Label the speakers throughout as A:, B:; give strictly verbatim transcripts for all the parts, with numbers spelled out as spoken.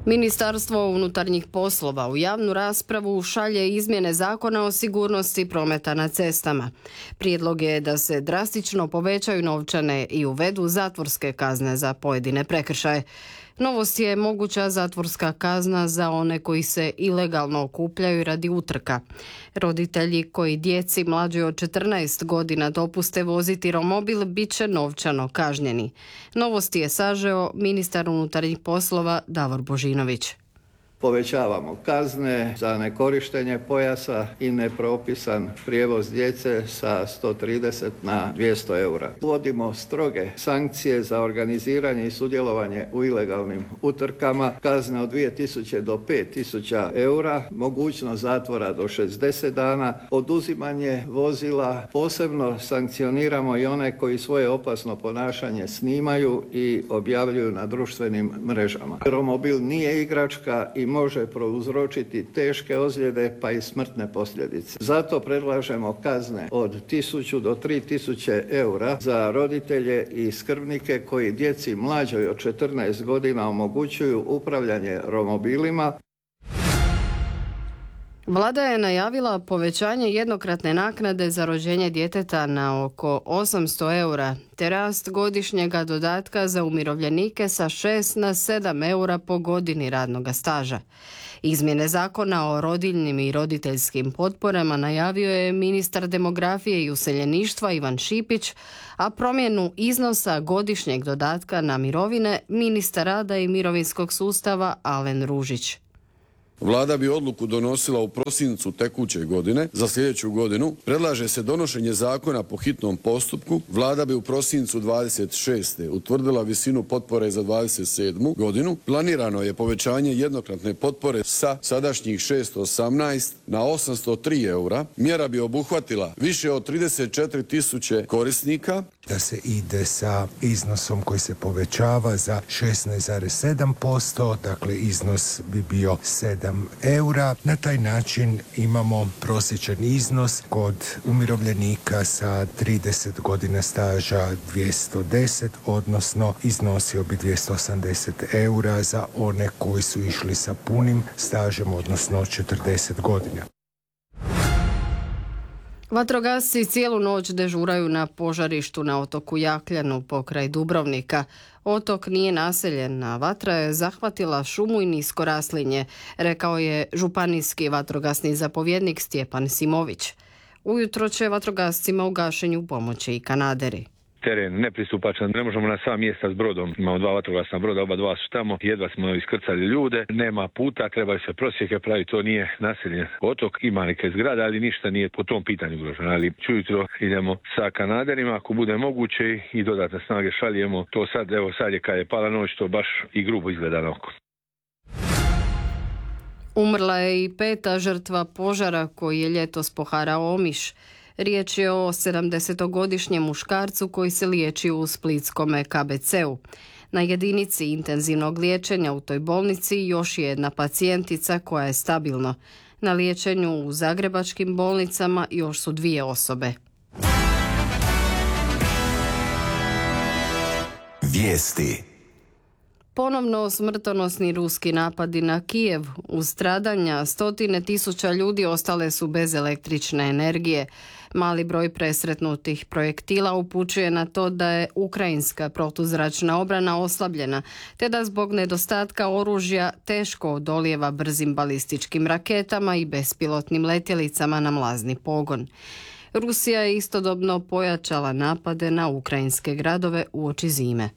A: Ministarstvo unutarnjih poslova u javnu raspravu šalje izmjene zakona o sigurnosti prometa na cestama. Prijedlog je da se drastično povećaju novčane i uvedu zatvorske kazne za pojedine prekršaje. Novost je moguća zatvorska kazna za one koji se ilegalno okupljaju radi utrka. Roditelji koji djeci mlađi od četrnaest godina dopuste voziti romobil bit će novčano kažnjeni. Novost je sažeo ministar unutarnjih poslova Davor Božinović.
B: Povećavamo kazne za nekorištenje pojasa i nepropisan prijevoz djece sa sto trideset na dvjesto eura. Uvodimo stroge sankcije za organiziranje i sudjelovanje u ilegalnim utrkama, kazne od dvije tisuće do pet tisuća eura, mogućnost zatvora do šezdeset dana, oduzimanje vozila, posebno sankcioniramo i one koji svoje opasno ponašanje snimaju i objavljuju na društvenim mrežama. Romobil nije igračka i može prouzročiti teške ozljede pa i smrtne posljedice. Zato predlažemo kazne od tisuću do tri tisuće eura za roditelje i skrbnike koji djeci mlađoj od četrnaest godina omogućuju upravljanje romobilima.
A: Vlada je najavila povećanje jednokratne naknade za rođenje djeteta na oko osamsto eura, te rast godišnjega dodatka za umirovljenike sa šest na sedam eura po godini radnog staža. Izmjene zakona o rodiljnim i roditeljskim potporama najavio je ministar demografije i useljeništva Ivan Šipić, a promjenu iznosa godišnjeg dodatka na mirovine ministar rada i mirovinskog sustava Alen Ružić.
C: Vlada bi odluku donosila u prosincu tekuće godine. Za sljedeću godinu predlaže se donošenje zakona po hitnom postupku. Vlada bi u prosincu dvadeset šeste utvrdila visinu potpore za dvadeset sedmu godinu. Planirano je povećanje jednokratne potpore sa sadašnjih šesto osamnaest na osamsto tri eura. Mjera bi obuhvatila više od trideset četiri tisuće korisnika.
D: Da se ide sa iznosom koji se povećava za šesnaest zarez sedam posto, dakle iznos bi bio sedam eura. Na taj način imamo prosječan iznos kod umirovljenika sa trideset godina staža dvjesto deset, odnosno iznosio bi dvjesto osamdeset eura za one koji su išli sa punim stažem, odnosno četrdeset godina.
A: Vatrogasci cijelu noć dežuraju na požarištu na otoku Jakljanu pokraj Dubrovnika. Otok nije naseljen, a vatra je zahvatila šumu i nisko raslinje, rekao je županijski vatrogasni zapovjednik Stjepan Simović. Ujutro će vatrogascima u gašenju pomoći i kanaderi.
E: Teren nepristupačan, ne možemo na sva mjesta s brodom. Imamo dva vatrogasna broda, oba dva su tamo, jedva smo iskrcali ljude, nema puta, trebaju se prosjeke praviti, to nije naseljen otok, ima neke zgrade, ali ništa nije po tom pitanju ugroženo. Ali ujutro idemo sa kanaderima, ako bude moguće, i dodatne snage šaljemo. To sad, evo sad je kad je pala noć, to baš i grubo izgleda na oko.
A: Umrla je i peta žrtva požara koji je ljetos poharao Omiš. Riječ je o sedamdesetogodišnjem muškarcu koji se liječi u splitskome K B C-u. Na jedinici intenzivnog liječenja u toj bolnici još je jedna pacijentica koja je stabilno. Na liječenju u zagrebačkim bolnicama još su dvije osobe.
F: Vijesti.
A: Ponovno smrtonosni ruski napadi na Kijev. Uz stradanja stotine tisuća ljudi ostale su bez električne energije. Mali broj presretnutih projektila upućuje na to da je ukrajinska protuzračna obrana oslabljena, te da zbog nedostatka oružja teško odolijeva brzim balističkim raketama i bespilotnim letjelicama na mlazni pogon. Rusija je istodobno pojačala napade na ukrajinske gradove uoči zime.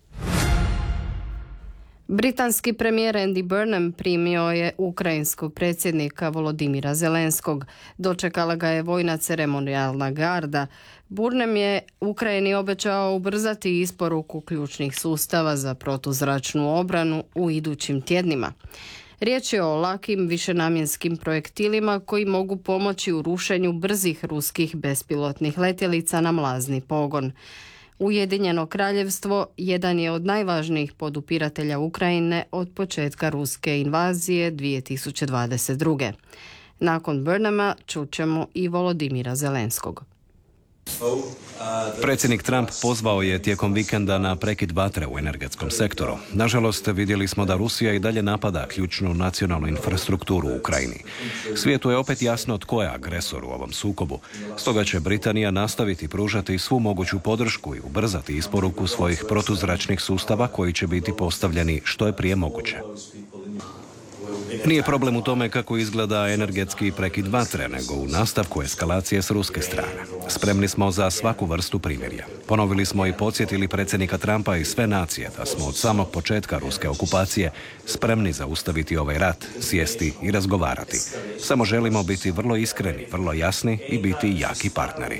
A: Britanski premijer Andy Burnham primio je ukrajinskog predsjednika Volodimira Zelenskog. Dočekala ga je vojna ceremonijalna garda. Burnham je Ukrajini obećao ubrzati isporuku ključnih sustava za protuzračnu obranu u idućim tjednima. Riječ je o lakim višenamjenskim projektilima koji mogu pomoći u rušenju brzih ruskih bespilotnih letjelica na mlazni pogon. Ujedinjeno kraljevstvo jedan je od najvažnijih podupiratelja Ukrajine od početka ruske invazije dvije tisuće dvadeset druge. Nakon Burnhama čućemo i Volodimira Zelenskog.
F: Predsjednik Trump pozvao je tijekom vikenda na prekid vatre u energetskom sektoru. Nažalost, vidjeli smo da Rusija i dalje napada ključnu nacionalnu infrastrukturu u Ukrajini. Svijetu je opet jasno tko je agresor u ovom sukobu. Stoga će Britanija nastaviti pružati svu moguću podršku i ubrzati isporuku svojih protuzračnih sustava koji će biti postavljeni što je prije moguće. Nije problem u tome kako izgleda energetski prekid vatre, nego u nastavku eskalacije s ruske strane. Spremni smo za svaku vrstu primirja. Ponovili smo i podsjetili predsjednika Trumpa i sve nacije da smo od samog početka ruske okupacije spremni zaustaviti ovaj rat, sjesti i razgovarati. Samo želimo biti vrlo iskreni, vrlo jasni i biti jaki partneri.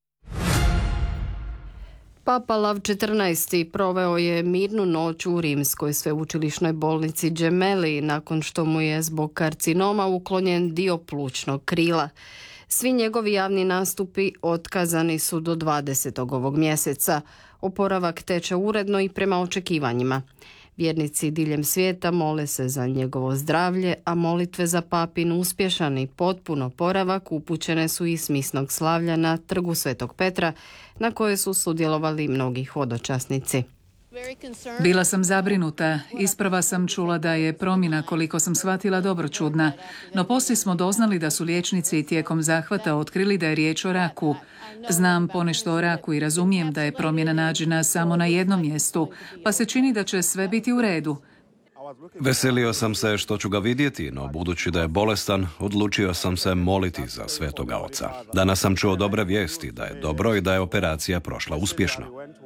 A: Papa Lav četrnaesti proveo je mirnu noć u rimskoj sveučilišnoj bolnici Gemelli nakon što mu je zbog karcinoma uklonjen dio plućnog krila. Svi njegovi javni nastupi otkazani su do dvadesetog ovog mjeseca. Oporavak teče uredno i prema očekivanjima. Vjernici diljem svijeta mole se za njegovo zdravlje, a molitve za papin uspješan i potpun oporavak upućene su iz misnog slavlja na trgu Svetog Petra, na koje su sudjelovali mnogi hodočasnici.
G: Bila sam zabrinuta. Isprva sam čula da je promjena, koliko sam shvatila, dobročudna. No poslije smo doznali da su liječnici tijekom zahvata otkrili da je riječ o raku. Znam ponešto o raku i razumijem da je promjena nađena samo na jednom mjestu, pa se čini da će sve biti u redu.
F: Veselio sam se što ću ga vidjeti, no budući da je bolestan, odlučio sam se moliti za Svetoga Oca. Danas sam čuo dobre vijesti, da je dobro i da je operacija prošla uspješno.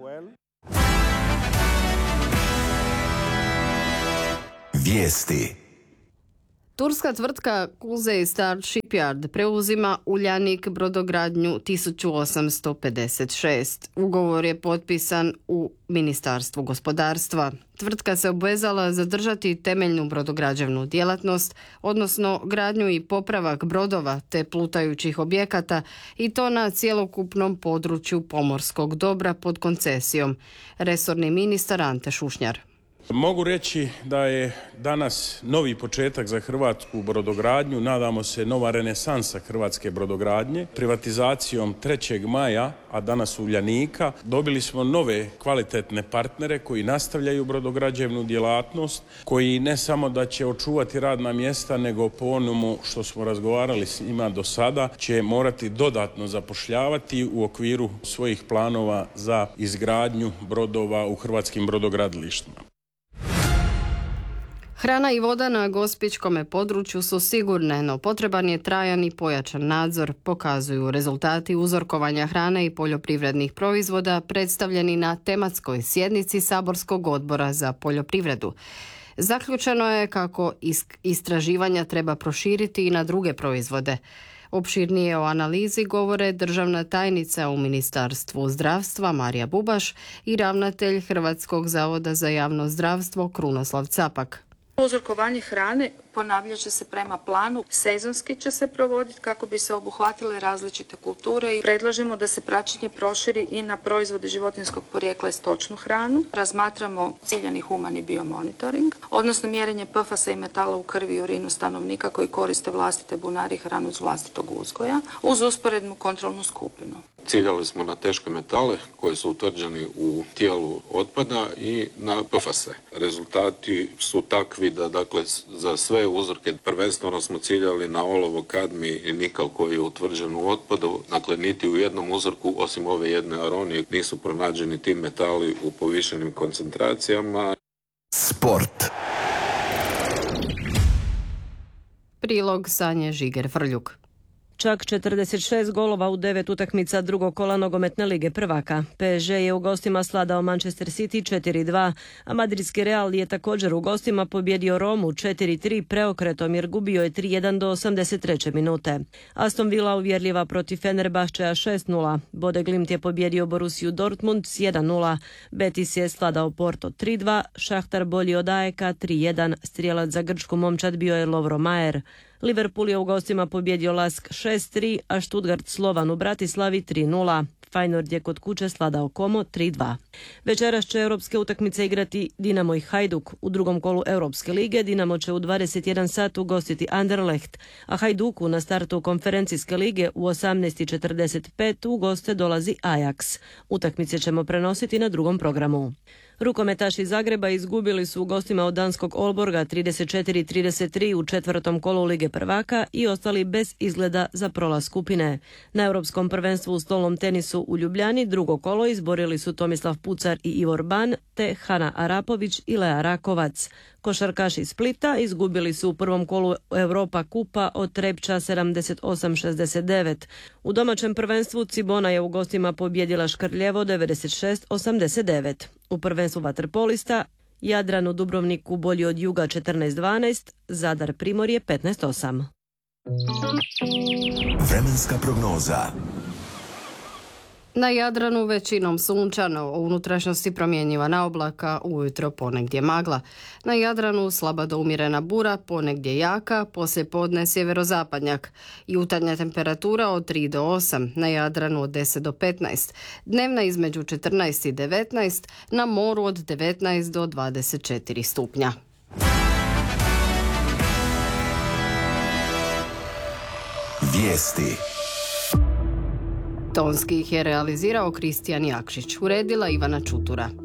H: Vijesti.
A: Turska tvrtka Kuzey Star Shipyard preuzima Uljanik brodogradnju tisuću osamsto pedeset šest. Ugovor je potpisan u Ministarstvu gospodarstva. Tvrtka se obvezala zadržati temeljnu brodograđevnu djelatnost, odnosno gradnju i popravak brodova te plutajućih objekata, i to na cjelokupnom području pomorskog dobra pod koncesijom. Resorni ministar Ante Šušnjar.
I: Mogu reći da je danas novi početak za hrvatsku brodogradnju, nadamo se nova renesansa hrvatske brodogradnje. Privatizacijom trećeg maja, a danas Uljanika, dobili smo nove kvalitetne partnere koji nastavljaju brodograđevnu djelatnost, koji ne samo da će očuvati radna mjesta, nego po onomu što smo razgovarali s njima do sada, će morati dodatno zapošljavati u okviru svojih planova za izgradnju brodova u hrvatskim brodogradilištima.
A: Hrana i voda na gospićkom području su sigurne, no potreban je trajan i pojačan nadzor, pokazuju rezultati uzorkovanja hrane i poljoprivrednih proizvoda predstavljeni na tematskoj sjednici Saborskog odbora za poljoprivredu. Zaključeno je kako istraživanja treba proširiti i na druge proizvode. Opširnije o analizi govore državna tajnica u Ministarstvu zdravstva Marija Bubaš i ravnatelj Hrvatskog zavoda za javno zdravstvo Krunoslav Capak.
J: Uzorkovanje hrane ponavljat će se prema planu, sezonski će se provoditi kako bi se obuhvatile različite kulture i predlažemo da se praćenje proširi i na proizvode životinjskog porijekla i stočnu hranu. Razmatramo ciljani humani biomonitoring, odnosno mjerenje P F A S-a i metala u krvi i urinu stanovnika koji koriste vlastite bunari i hranu iz vlastitog uzgoja uz usporednu kontrolnu skupinu.
K: Ciljali smo na teške metale koji su utvrđeni u tijelu otpada i na P F A S-e. Rezultati su takvi da, dakle, za sve uzorke prvenstveno smo ciljali na olovo, kadmi i nikal koji je utvrđen u otpadu. Dakle, niti u jednom uzorku, osim ove jedne aronije, nisu pronađeni ti metali u povišenim koncentracijama.
H: Sport.
A: Prilog Sanje Žiger-Frljuk.
L: Čak četrdeset šest golova u devet utakmica drugog kola nogometne lige prvaka. P S G je u gostima sladao Manchester City četiri dva, a madridski Real je također u gostima pobjedio Romu četiri tri preokretom jer gubio je tri jedan do osamdeset treće minute. Aston Villa uvjerljiva protiv Fenerbahčeja šest nula. Bodeglimt je pobjedio Borussiju Dortmund s jedan nula. Betis je sladao Porto tri dva, Šahtar bolji od A E K tri jedan, strijelac za grčku momčad bio je Lovro Majer. Liverpool je u gostima pobjedio Lask šest tri, a Stuttgart Slovan u Bratislavi tri nula. Feyenoord je kod kuće svladao Como tri dva. Večeras će europske utakmice igrati Dinamo i Hajduk. U drugom kolu Europske lige Dinamo će u dvadeset jedan sat ugostiti Anderlecht, a Hajduku na startu konferencijske lige u osamnaest četrdeset pet u goste dolazi Ajax. Utakmice ćemo prenositi na drugom programu. Rukometaši iz Zagreba izgubili su u gostima od danskog Olborga trideset četiri trideset tri u četvrtom kolu Lige prvaka i ostali bez izgleda za prolaz skupine. Na europskom prvenstvu u stolnom tenisu u Ljubljani drugo kolo izborili su Tomislav Pucar i Ivor Ban, te Hana Arapović i Lea Rakovac. Košarkaši iz Splita izgubili su u prvom kolu Europa kupa od Trepča sedamdeset osam šezdeset devet. U domaćem prvenstvu Cibona je u gostima pobjedila Škrljevo devedeset šest osamdeset devet. U prvenstvu vaterpolista Jadran u Dubrovniku bolji od Juga četrnaest dvanaest, Zadar Primorje petnaest osam.
H: Vremenska prognoza.
A: Na Jadranu većinom sunčano, u unutrašnjosti promjenjivana oblaka, ujutro ponegdje magla. Na Jadranu slaba do umjerena bura, ponegdje jaka, poslije podne sjeverozapadnjak. Jutarnja temperatura od tri do osam, na Jadranu od deset do petnaest. Dnevna između četrnaest i devetnaest, na moru od devetnaest do dvadeset četiri stupnja.
H: Vijesti.
A: Tonski ih je realizirao Kristijan Jakšić, uredila Ivana Čutura.